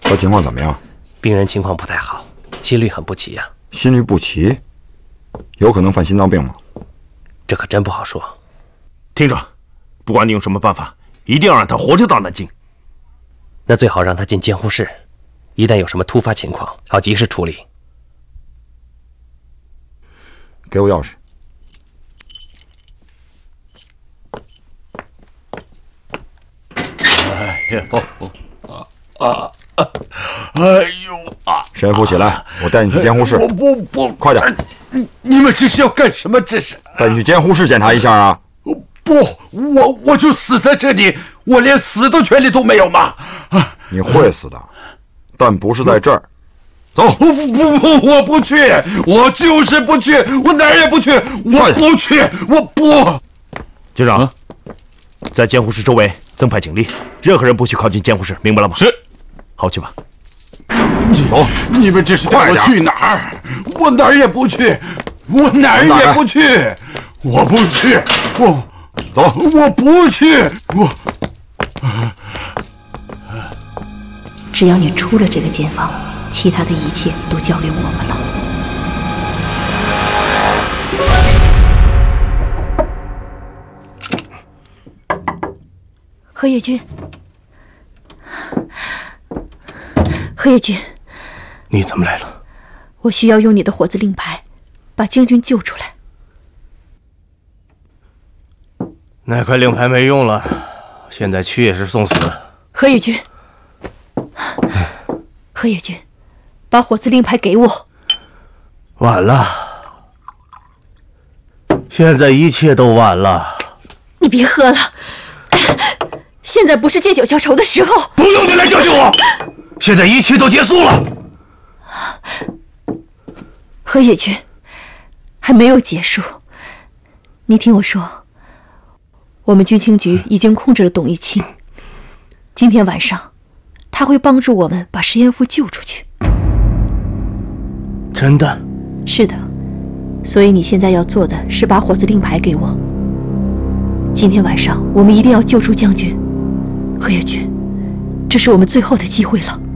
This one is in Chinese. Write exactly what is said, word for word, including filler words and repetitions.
他情况怎么样？ 病人情况不太好，心律很不齐呀、啊。 心律不齐，有可能犯心脏病吗？ 这可真不好说。 听着，不管你用什么办法，一定要让他活着到南京。 那最好让他进监护室，一旦有什么突发情况，好及时处理。 给我钥匙。 哎呦，啊啊！哎呦啊！ 神父起来，我带你去监护室。 我不不， 快点！ 你们这是要干什么？这是带你去监护室检查一下啊！ 不，我我就死在这里，我连死的权利都没有吗？ 你会死的，但不是在这儿。走！ 不不不，我不去，我就是不去，我哪儿也不去，我不去，我不。局长，啊、在监护室周围增派警力，任何人不许靠近监护室，明白了吗？ 是。 好，去吧。 走！ 你们这是带我去哪儿？我哪儿也不去，我哪儿也不去，我不去，我走， 我不去，我。 只要你出了这个监房，其他的一切都交给我们了。何野君，何野君， 你怎么来了？ 我需要用你的火子令牌，把将军救出来。 那块令牌没用了，现在去也是送死。 何野君，何野君，把火子令牌给我。 晚了，现在一切都晚了。 你别喝了，现在不是借酒消愁的时候。 不用你来教训我，现在一切都结束了。 何野君，还没有结束。你听我说，我们军情局已经控制了董一清，今天晚上他会帮助我们把石彦夫救出去。 真的？ 是的，所以你现在要做的是把火子令牌给我。今天晚上我们一定要救出将军。何野君，这是我们最后的机会了。